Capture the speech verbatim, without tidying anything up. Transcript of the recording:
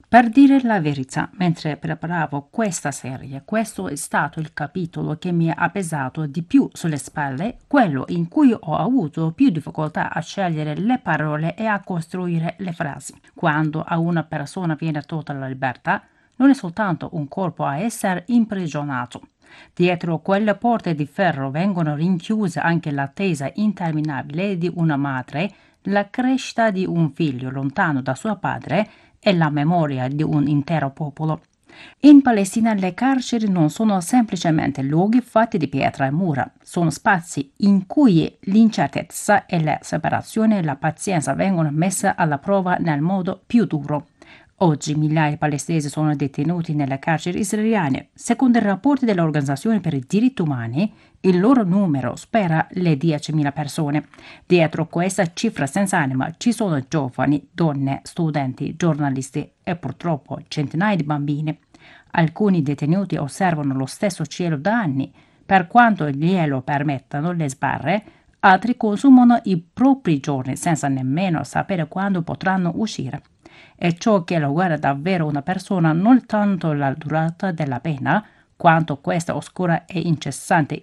Per dire la verità, mentre preparavo questa serie, questo è stato il capitolo che mi ha pesato di più sulle spalle, quello in cui ho avuto più difficoltà a scegliere le parole e a costruire le frasi. Quando a una persona viene tolta la libertà, non è soltanto un corpo a essere imprigionato. Dietro quelle porte di ferro vengono rinchiuse anche l'attesa interminabile di una madre, la crescita di un figlio lontano da suo padre e la memoria di un intero popolo. In Palestina le carceri non sono semplicemente luoghi fatti di pietra e mura, sono spazi in cui l'incertezza e la separazione e la pazienza vengono messe alla prova nel modo più duro. Oggi migliaia di palestinesi sono detenuti nelle carceri israeliane. Secondo i rapporti dell'Organizzazione per i diritti umani, il loro numero supera le diecimila persone. Dietro questa cifra senza anima ci sono giovani, donne, studenti, giornalisti e purtroppo centinaia di bambini. Alcuni detenuti osservano lo stesso cielo da anni. Per quanto glielo permettano le sbarre, altri consumano i propri giorni senza nemmeno sapere quando potranno uscire. E ciò che lo guarda davvero una persona non tanto la durata della pena, quanto questa oscura e incessante